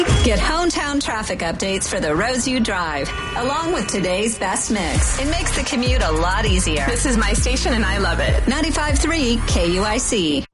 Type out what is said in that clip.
Get hometown traffic updates for the roads you drive, along with today's best mix. It makes the commute a lot easier. This is my station and I love it. 95.3 KUIC.